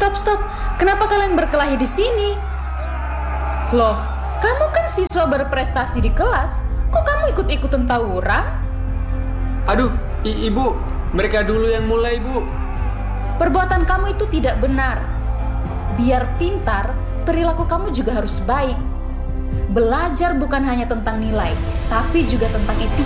Stop. Kenapa kalian berkelahi di sini? Loh, kamu kan siswa berprestasi di kelas. Kok kamu ikut-ikutan tawuran? Aduh, ibu, mereka dulu yang mulai, Bu. Perbuatan kamu itu tidak benar. Biar pintar, perilaku kamu juga harus baik. Belajar bukan hanya tentang nilai, tapi juga tentang etika.